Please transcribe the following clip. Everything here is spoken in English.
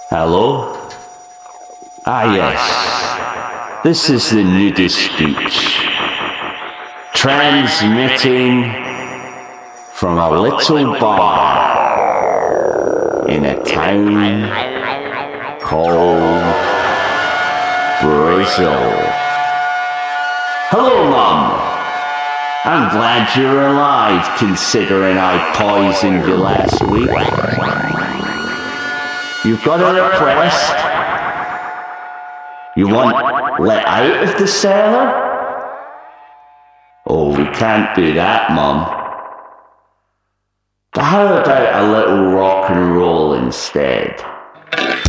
Hello? Ah, yes. This is the nudist speech. Transmitting from a little bar in a town called Brazil. Hello, Mum. I'm glad you're alive, considering I poisoned you last week. You've got a request? You want let out of the cellar? Oh, we can't do that, Mum. But how about a little rock and roll instead?